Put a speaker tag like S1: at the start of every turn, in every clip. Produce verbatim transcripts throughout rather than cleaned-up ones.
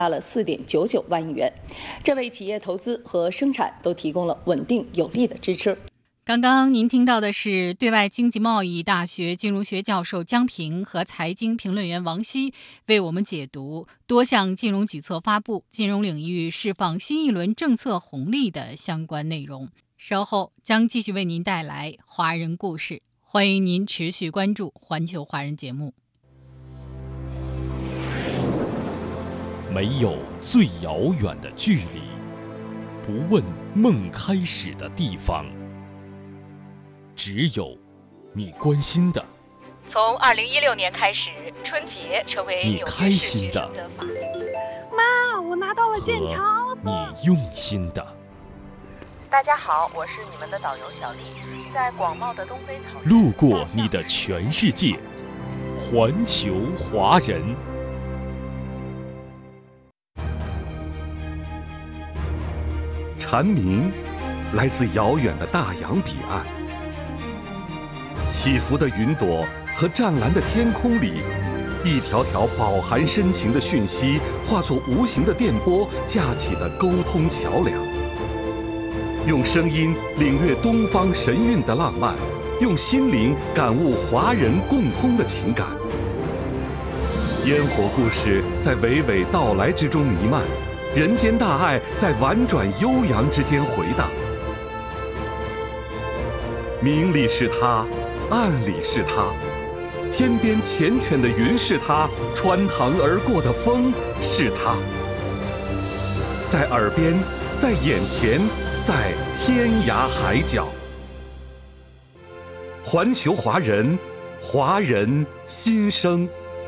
S1: 达了四点九九万亿元，这为企业投资和生产都提供了稳定有力的支持。
S2: 刚刚您听到的是对外经济贸易大学金融学教授江平和财经评论员王希为我们解读多项金融举措发布、金融领域释放新一轮政策红利的相关内容。稍后将继续为您带来华人故事，欢迎您持续关注环球华人节目。
S3: 没有最遥远的距离，不问梦开始的地方，只有你关心的。
S2: 从二零一六年开始，春节成为
S3: 你开心的
S2: 的法定节。
S4: 妈，我拿到了健康。
S3: 你用心的。
S5: 大家好，我是你们的导游小丽，在广袤的东非草原，
S3: 路过你的全世界，环球华人。
S6: 蝉鸣来自遥远的大洋彼岸，起伏的云朵和湛蓝的天空里，一条条饱含深情的讯息化作无形的电波架起的沟通桥梁。用声音领略东方神韵的浪漫，用心灵感悟华人共通的情感。烟火故事在娓娓道来之中弥漫，人间大爱在婉转悠扬之间回荡。明里是他，暗里是他，天边缱绻的云是他，穿堂而过的风是他。在耳边，在眼前，在天涯海角。环球华人，华人心声。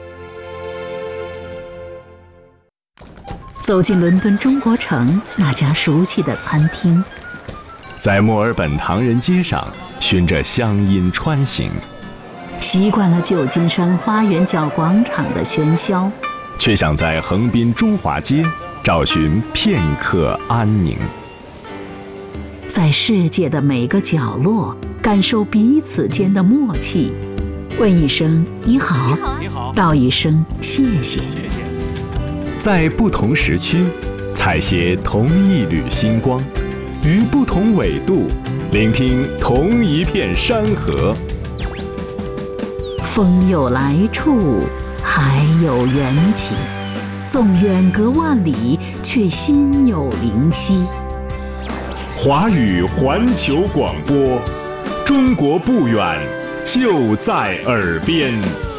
S7: 走进伦敦中国城那家熟悉的餐厅，
S8: 在墨尔本唐人街上循着乡音穿行，
S7: 习惯了旧金山花园角广场的喧嚣，
S8: 却想在横滨中华街找寻片刻安宁。
S7: 在世界的每个角落感受彼此间的默契，问一声你好，
S3: 你好，
S7: 道一声谢谢。
S8: 在不同时区采撷同一缕星光，于不同纬度聆听同一片山河。
S7: 风有来处，海有缘起，纵远隔万里，却心有灵犀。
S8: 华语环球广播，中国不远，就在耳边。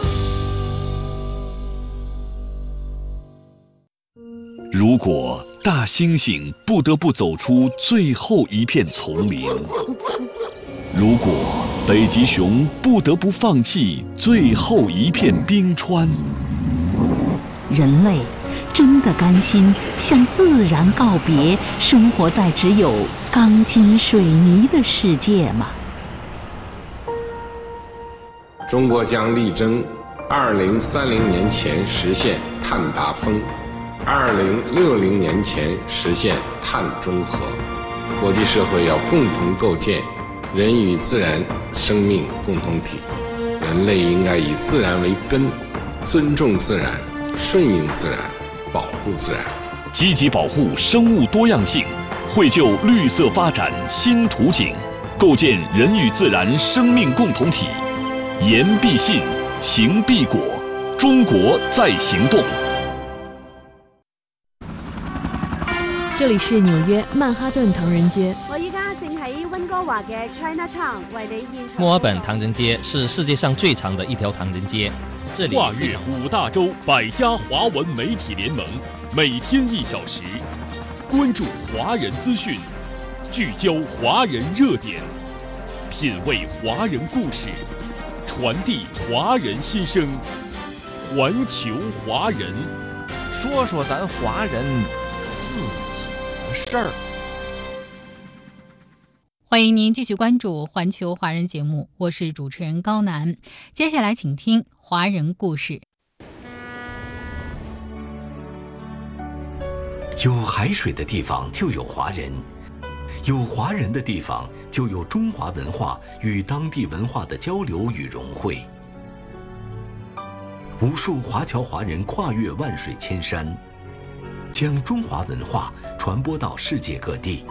S9: 如果大猩猩不得不走出最后一片丛林，如果北极熊不得不放弃最后一片冰川，
S7: 人类真的甘心向自然告别，生活在只有钢筋水泥的世界吗？
S10: 中国将力争二零三零年前实现碳达峰，二零六零年前实现碳中和。国际社会要共同构建人与自然生命共同体，人类应该以自然为根，尊重自然，顺应自然，保护自然，
S3: 积极保护生物多样性，绘就绿色发展新图景，构建人与自然生命共同体。言必信，行必果，中国在行动。
S11: 这里是纽约曼哈顿唐人街。
S12: 我依家正喺温哥華嘅 Chinatown 為你現場。
S13: 墨爾本唐人街是世界上最長的一條唐人街。这里
S3: 跨越五大洲百家华文媒体联盟，每天一小时，关注华人资讯，聚焦华人热点，品味华人故事，传递华人心声。环球华人，
S13: 说说咱华人自己的事儿。
S2: 欢迎您继续关注环球华人节目，我是主持人高楠。接下来请听华人故事。
S14: 有海水的地方就有华人，有华人的地方就有中华文化与当地文化的交流与融汇。无数华侨华人跨越万水千山， 将中华文化传播到世界各地。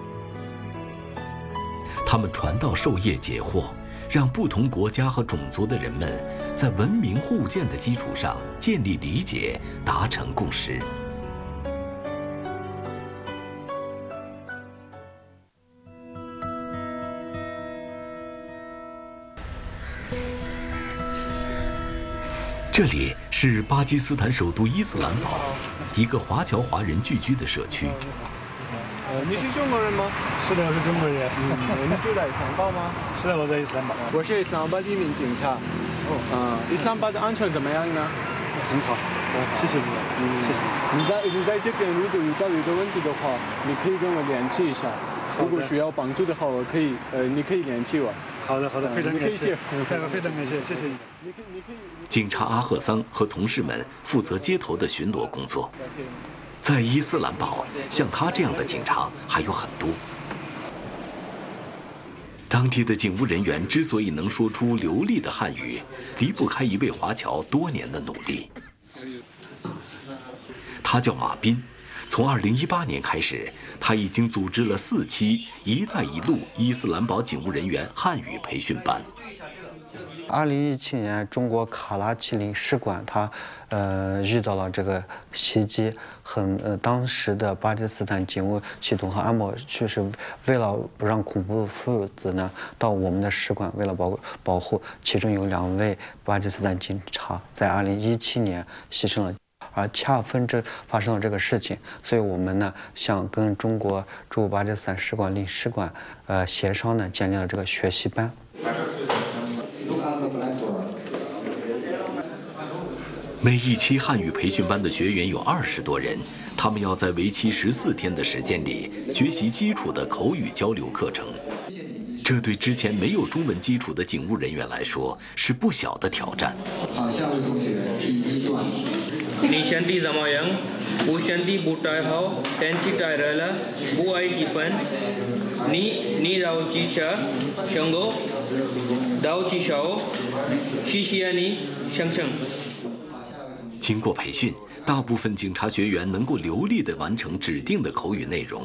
S14: 他们传道授业解惑，让不同国家和种族的人们在文明互鉴的基础上建立理解，达成共识。这里是巴基斯坦首都伊斯兰堡，一个华侨华人聚居的社区。
S15: 呃，你是中国人吗？是的，我是中国人。嗯，你住在伊斯兰堡吗？是的，我在伊斯兰堡。我是伊斯兰堡的一名警察。哦，嗯，伊斯兰堡的安全怎么样呢？很好。哦，谢谢你。嗯，谢谢。你在你在这边如果遇到一个问题的话，你可以跟我联系一下。如果需要帮助的话，我可以呃，你可以联系我。好的，好的，非常感谢，非常感谢，谢谢你。
S14: 警察阿赫桑和同事们负责街头的巡逻工作。在伊斯兰堡，像他这样的警察还有很多。当地的警务人员之所以能说出流利的汉语，离不开一位华侨多年的努力。他叫马斌，从二零一八年开始，他已经组织了四期“一带一路”伊斯兰堡警务人员汉语培训班。
S16: 二零一七年，中国卡拉奇领事馆它呃遇到了这个袭击，很呃当时的巴基斯坦警务系统和安保就是为了不让恐怖分子呢到我们的使馆，为了保保护，其中有两位巴基斯坦警察在二零一七年牺牲了。而恰逢这发生了这个事情，所以我们呢想跟中国驻巴基斯坦使馆领事馆呃协商呢，建立了这个学习班。
S14: 每一期汉语培训班的学员有二十多人，他们要在为期十四天的时间里学习基础的口语交流课程。这对之前没有中文基础的警务人员来说是不小的挑战。
S17: 好，下位同学，第一段。你身体怎么样？我身体不太好，天气太热了，不爱吃饭。你你到几下？上go？到几下？谢谢你，先生。
S14: 经过培训，大部分警察学员能够流利地完成指定的口语内容。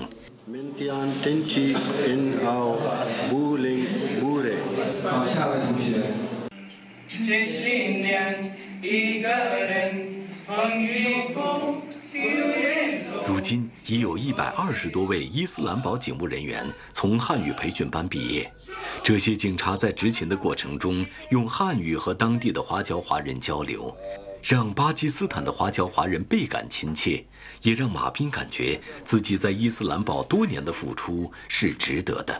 S17: 好，下位同学。这十年一个人风雨中。
S14: 如今已有一百二十多位伊斯兰堡警务人员从汉语培训班毕业。这些警察在执勤的过程中，用汉语和当地的华侨华人交流，让巴基斯坦的华侨华人倍感亲切，也让马斌感觉自己在伊斯兰堡多年的付出是值得的。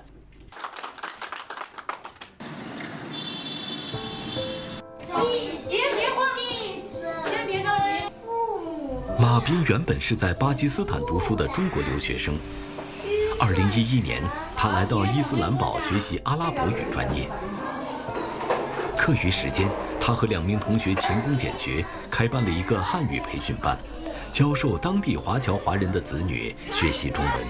S14: 马斌原本是在巴基斯坦读书的中国留学生。二零一一年，他来到伊斯兰堡学习阿拉伯语专业。课余时间，他和两名同学勤工俭学，开办了一个汉语培训班，教授当地华侨华人的子女学习中文。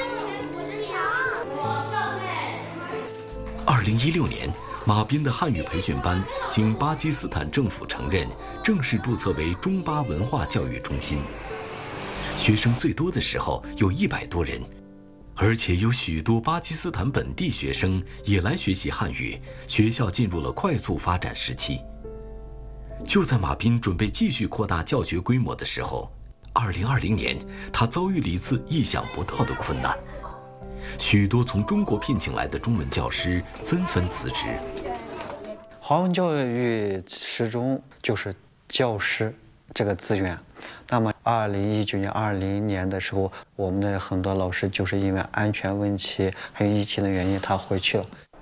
S14: 二零一六年，马斌的汉语培训班经巴基斯坦政府承认，正式注册为中巴文化教育中心。学生最多的时候有一百多人，而且有许多巴基斯坦本地学生也来学习汉语，学校进入了快速发展时期。就在马斌准备继续扩大教学规模的时候，二零二零年，他遭遇了一次意想不到的困难。许多从中国聘请来的中文教师纷纷辞职。
S16: 华文教育始终就是教师这个资源。那么，二零一九年、二零年的时候，我们的很多老师就是因为安全问题还有疫情的原因，他回去了。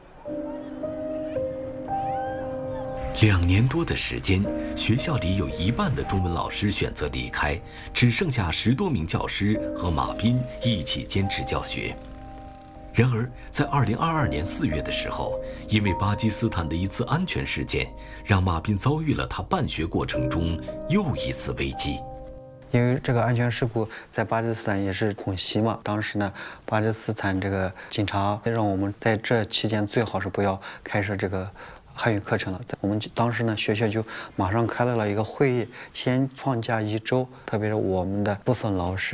S14: 两年多的时间，学校里有一半的中文老师选择离开，只剩下十多名教师和马斌一起坚持教学。然而，在二零二二年四月的时候，因为巴基斯坦的一次安全事件，让马斌遭遇了他办学过程中又一次危机。
S16: 因为这个安全事故在巴基斯坦也是恐袭嘛，当时呢，巴基斯坦这个警察让我们在这期间最好是不要开设这个汉语课程了。我们当时呢，学校就马上开了了一个会议，先放假一周，特别是我们的部分老师。